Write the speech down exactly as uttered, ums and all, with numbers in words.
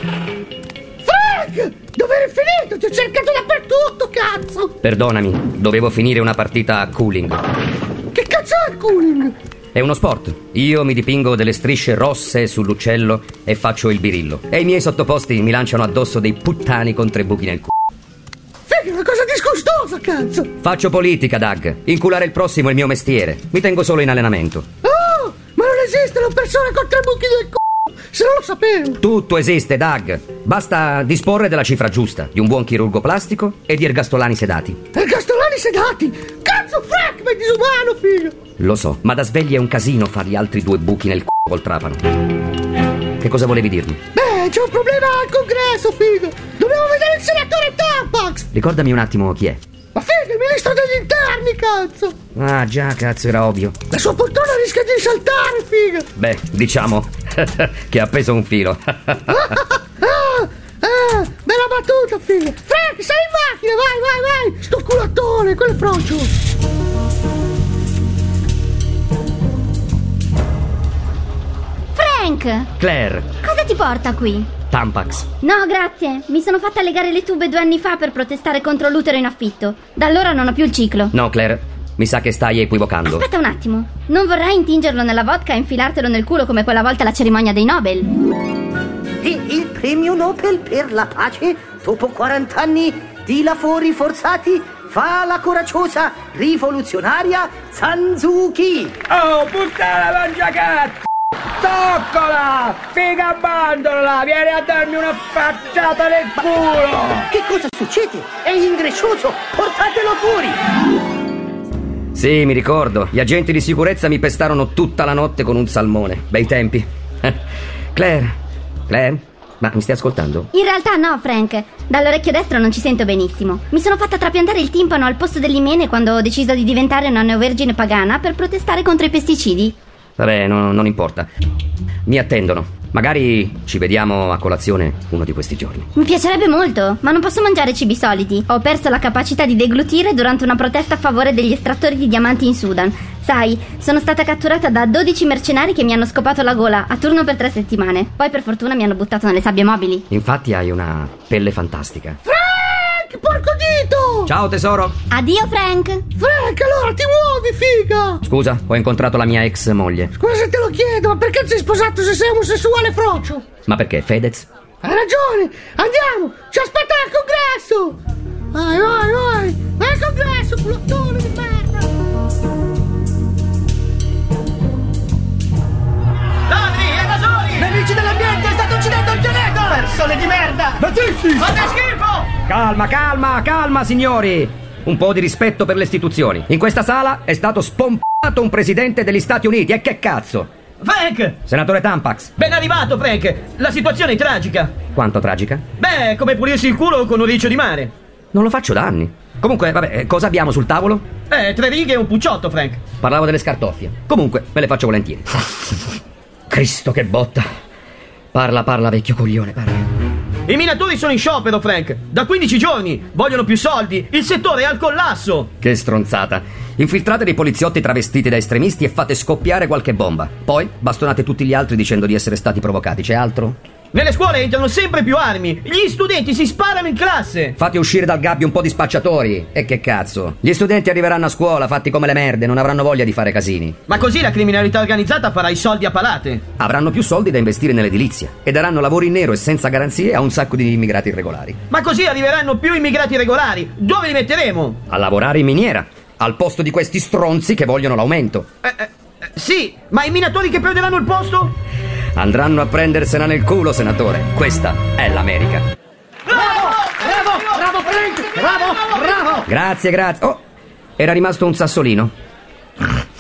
Frank! Dove eri finito? Ti ho cercato dappertutto, cazzo! Perdonami, dovevo finire una partita a cooling. Che cazzo è il cooling? È uno sport. Io mi dipingo delle strisce rosse sull'uccello e faccio il birillo. E i miei sottoposti mi lanciano addosso dei puttani con tre buchi nel culo. Figa, è una cosa disgustosa, cazzo! Faccio politica, Doug. Inculare il prossimo è il mio mestiere. Mi tengo solo in allenamento. Oh, ma non esistono persone con tre buchi nel culo! Se non lo sapevo! Tutto esiste, Doug. Basta disporre della cifra giusta, di un buon chirurgo plastico e di ergastolani sedati. Ergastolani sedati? Cazzo, Frank, ma è disumano, figa! Lo so, ma da svegli è un casino fare gli altri due buchi nel c***o col trapano. Che cosa volevi dirmi? Beh, c'è un problema al congresso, figa! Dobbiamo vedere il senatore Tampax! Ricordami un attimo chi è. Ma figa, il ministro degli interni, cazzo! Ah, già, cazzo, era ovvio. La sua poltrona rischia di saltare, figa! Beh, diciamo che ha preso un filo. ah, ah, ah, bella battuta, figa! Frank, sei in macchina, vai, vai, vai! Sto culatone, quello è frocio! Frank! Claire! Cosa ti porta qui? Tampax. No, grazie. Mi sono fatta legare le tube due anni fa per protestare contro l'utero in affitto. Da allora non ho più il ciclo. No, Claire, mi sa che stai equivocando. Aspetta un attimo. Non vorrai intingerlo nella vodka e infilartelo nel culo come quella volta alla cerimonia dei Nobel? E il premio Nobel per la pace, dopo quaranta anni di lavori forzati, fa la coraggiosa rivoluzionaria San Suu Kyi. Oh, puttana mangiacazzo! Toccola! Figa bandola! Vieni a darmi una facciata nel culo! Che cosa succede? È ingrescioso! Portatelo fuori! Sì, mi ricordo. Gli agenti di sicurezza mi pestarono tutta la notte con un salmone. Bei tempi. Claire? Claire? Ma mi stai ascoltando? In realtà no, Frank. Dall'orecchio destro non ci sento benissimo. Mi sono fatta trapiantare il timpano al posto dell'imene quando ho deciso di diventare una neovergine pagana per protestare contro i pesticidi. Vabbè, no, non importa. Mi attendono. Magari ci vediamo a colazione uno di questi giorni. Mi piacerebbe molto, ma non posso mangiare cibi solidi. Ho perso la capacità di deglutire durante una protesta a favore degli estrattori di diamanti in Sudan. Sai, sono stata catturata da dodici mercenari che mi hanno scopato la gola a turno per tre settimane. Poi per fortuna mi hanno buttato nelle sabbie mobili. Infatti hai una pelle fantastica. Frank, porco dito! Ciao tesoro. Addio, Frank. Frank, allora ti muovi, figa! Scusa, ho incontrato la mia ex moglie. Scusa se te lo chiedo, ma perché ti sei sposato se sei omosessuale frocio? Ma perché, Fedez? Hai ragione, andiamo, ci aspetta al congresso! Vai, vai, vai, vai al congresso, culottone di merda! Ladri, evasori! Nemici dell'ambiente, state uccidendo il pianeta! Persone di merda! Nazisti! Fate schifo! Calma, calma, calma, signori! Un po' di rispetto per le istituzioni. In questa sala è stato spompato un presidente degli Stati Uniti. E che cazzo? Frank! Senatore Tampax. Ben arrivato, Frank! La situazione è tragica! Quanto tragica? Beh, come pulirsi il culo con un riccio di mare. Non lo faccio da anni. Comunque, vabbè, cosa abbiamo sul tavolo? Eh, tre righe e un pucciotto, Frank. Parlavo delle scartoffie. Comunque, me le faccio volentieri. Cristo, che botta. Parla, parla, vecchio coglione, parla. I minatori sono in sciopero, Frank. Da quindici giorni. Vogliono più soldi. Il settore è al collasso. Che stronzata. Infiltrate dei poliziotti travestiti da estremisti e fate scoppiare qualche bomba. Poi bastonate tutti gli altri dicendo di essere stati provocati. C'è altro? Nelle scuole entrano sempre più armi. Gli studenti si sparano in classe. Fate uscire dal gabbio un po' di spacciatori. E che cazzo? Gli studenti arriveranno a scuola fatti come le merde, non avranno voglia di fare casini. Ma così la criminalità organizzata farà i soldi a palate. Avranno più soldi da investire nell'edilizia e daranno lavoro in nero e senza garanzie a un sacco di immigrati irregolari. Ma così arriveranno più immigrati regolari. Dove li metteremo? A lavorare in miniera, al posto di questi stronzi che vogliono l'aumento. Eh, eh, eh, sì, ma i minatori che perderanno il posto? Andranno a prendersela nel culo, senatore. Questa è l'America. Bravo! Bravo! Bravo, Frank! Bravo! Bravo! Grazie, grazie. Oh, era rimasto un sassolino.